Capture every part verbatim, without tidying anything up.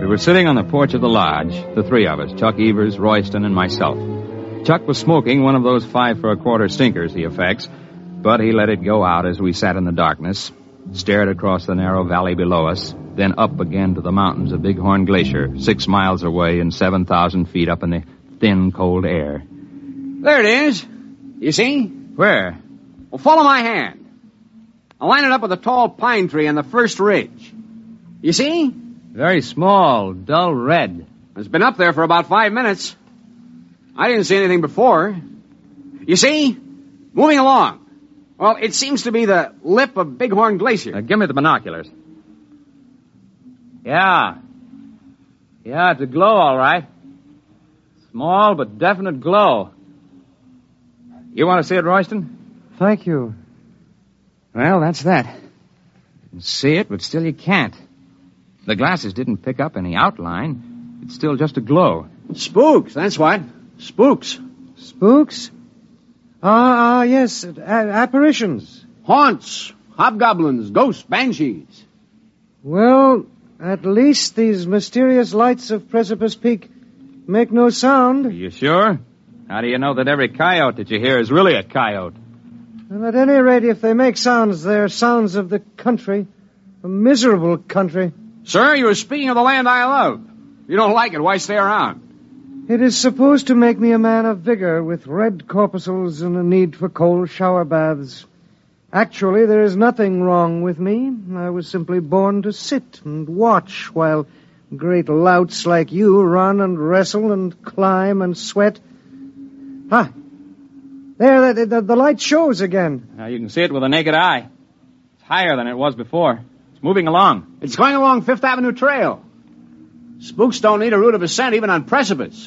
We were sitting on the porch of the lodge, the three of us, Chuck Evers, Royston, and myself. Chuck was smoking one of those five-for-a-quarter stinkers he affects, but he let it go out as we sat in the darkness, stared across the narrow valley below us, then up again to the mountains of Bighorn Glacier, six miles away and seven thousand feet up in the thin, cold air. There it is. You see? Where? Well, follow my hand. I'll line it up with a tall pine tree on the first ridge. You see? Very small, dull red. It's been up there for about five minutes. I didn't see anything before. You see? Moving along. Well, it seems to be the lip of Bighorn Glacier. Uh, give me the binoculars. Yeah. Yeah, it's a glow, all right. Small but definite glow. You want to see it, Royston? Thank you. Well, that's that. You can see it, but still you can't. The glasses didn't pick up any outline. It's still just a glow. Spooks, that's what. Spooks. Spooks? Ah, ah, yes. A- apparitions. Haunts. Hobgoblins. Ghosts. Banshees. Well, at least these mysterious lights of Precipice Peak make no sound. Are you sure? How do you know that every coyote that you hear is really a coyote? And at any rate, if they make sounds, they're sounds of the country. A miserable country. Sir, you were speaking of the land I love. If you don't like it, why stay around? It is supposed to make me a man of vigor with red corpuscles and a need for cold shower baths. Actually, there is nothing wrong with me. I was simply born to sit and watch while great louts like you run and wrestle and climb and sweat. Ah, there, the, the, the light shows again. Now you can see it with a naked eye. It's higher than it was before. It's moving along. It's going along Fifth Avenue Trail. Spooks don't need a route of ascent even on precipice.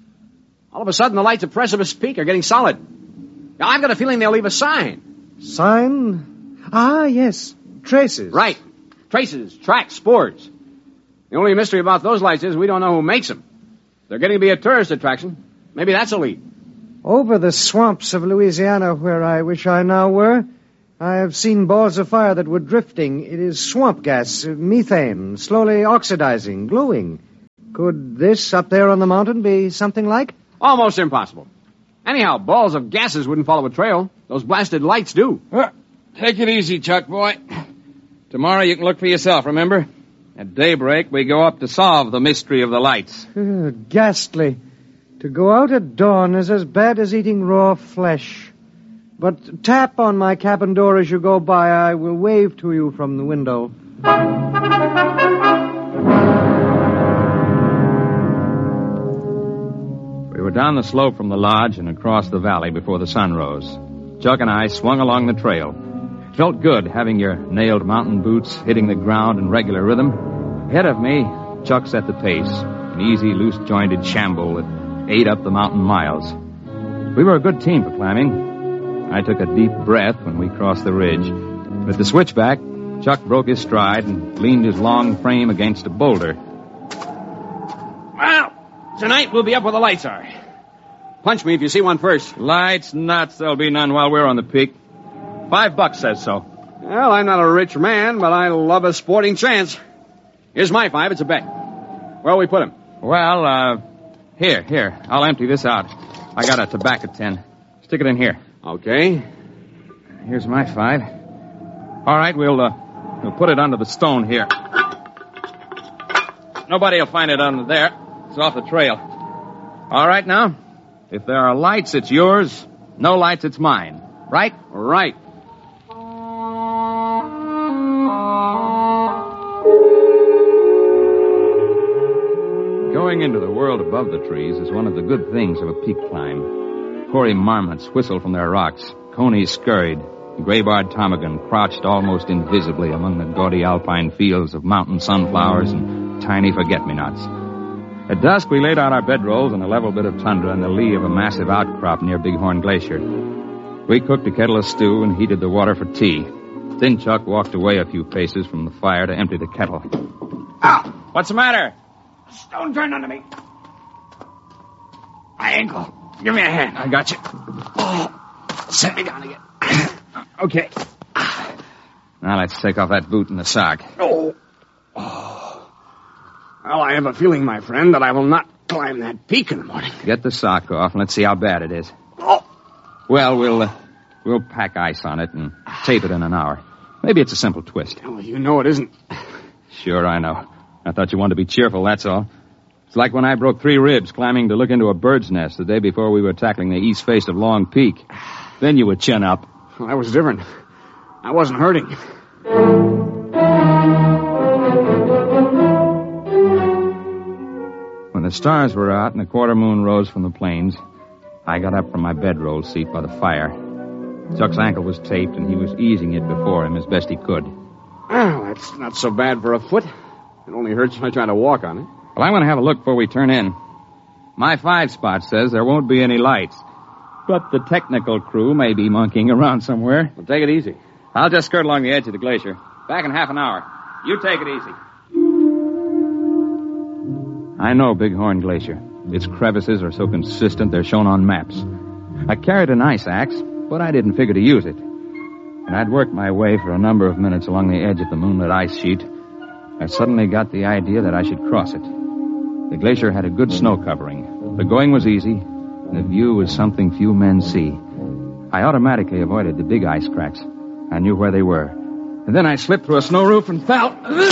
All of a sudden, the lights of Precipice Peak are getting solid. Now, I've got a feeling they'll leave a sign. Sign? Ah, yes. Traces. Right. Traces, tracks, spores. The only mystery about those lights is we don't know who makes them. They're getting to be a tourist attraction. Maybe that's a lead. Over the swamps of Louisiana, where I wish I now were, I have seen balls of fire that were drifting. It is swamp gas, methane, slowly oxidizing, glowing. Could this up there on the mountain be something like? Almost impossible. Anyhow, balls of gases wouldn't follow a trail. Those blasted lights do. Well, take it easy, Chuck, boy. Tomorrow you can look for yourself, remember? At daybreak, we go up to solve the mystery of the lights. Uh, ghastly. To go out at dawn is as bad as eating raw flesh. But tap on my cabin door as you go by. I will wave to you from the window. We were down the slope from the lodge and across the valley before the sun rose. Chuck and I swung along the trail. It felt good having your nailed mountain boots hitting the ground in regular rhythm. Ahead of me, Chuck set the pace, an easy, loose-jointed shamble that ate up the mountain miles. We were a good team for climbing. I took a deep breath when we crossed the ridge. At the switchback, Chuck broke his stride and leaned his long frame against a boulder. Well, tonight we'll be up where the lights are. Punch me if you see one first. Lights, nuts, there'll be none while we're on the peak. Five bucks says so. Well, I'm not a rich man, but I love a sporting chance. Here's my five. It's a bet. Where'll we put him? Well, uh, here, here. I'll empty this out. I got a tobacco tin. Stick it in here. Okay. Here's my five. All right, we'll, uh, we'll put it under the stone here. Nobody will find it under there. It's off the trail. All right, now? If there are lights, it's yours. No lights, it's mine. Right? Right. Going into the world above the trees is one of the good things of a peak climb. Hoary marmots whistled from their rocks. Conies scurried. Gray-barred ptarmigan crouched almost invisibly among the gaudy alpine fields of mountain sunflowers and tiny forget-me-nots. At dusk, we laid out our bedrolls on a level bit of tundra in the lee of a massive outcrop near Bighorn Glacier. We cooked a kettle of stew and heated the water for tea. Then Chuck walked away a few paces from the fire to empty the kettle. Ow! What's the matter? A stone turned under me. My ankle. Give me a hand. I got you. Oh, set me down again. Okay. Now let's take off that boot and the sock. Oh. Oh. Well, I have a feeling, my friend, that I will not climb that peak in the morning. Get the sock off and let's see how bad it is. Oh! Well, we'll uh, we'll pack ice on it and tape it in an hour. Maybe it's a simple twist. Well, you know it isn't. Sure, I know. I thought you wanted to be cheerful, that's all. It's like when I broke three ribs climbing to look into a bird's nest the day before we were tackling the east face of Long Peak. Then you would chin up. Well, that was different. I wasn't hurting. When the stars were out and the quarter moon rose from the plains, I got up from my bedroll seat by the fire. Chuck's ankle was taped, and he was easing it before him as best he could. Well, that's not so bad for a foot. It only hurts when I try to walk on it. Well, I'm going to have a look before we turn in. My five spot says there won't be any lights, but the technical crew may be monkeying around somewhere. Well, take it easy. I'll just skirt along the edge of the glacier. Back in half an hour. You take it easy. I know Bighorn Glacier. Its crevices are so consistent they're shown on maps. I carried an ice axe, but I didn't figure to use it. And I'd worked my way for a number of minutes along the edge of the moonlit ice sheet. I suddenly got the idea that I should cross it. The glacier had a good snow covering. The going was easy, and the view was something few men see. I automatically avoided the big ice cracks. I knew where they were. And then I slipped through a snow roof and fell.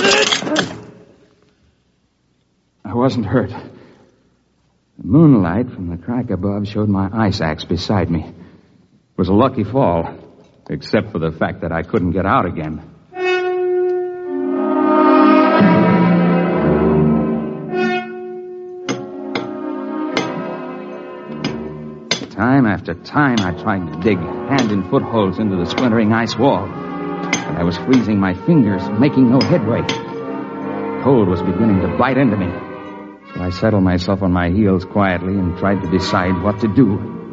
I wasn't hurt. The moonlight from the crack above showed my ice axe beside me. It was a lucky fall, except for the fact that I couldn't get out again. Time after time, I tried to dig hand and foot holes into the splintering ice wall. But I was freezing my fingers, making no headway. Cold was beginning to bite into me. So I settled myself on my heels quietly and tried to decide what to do.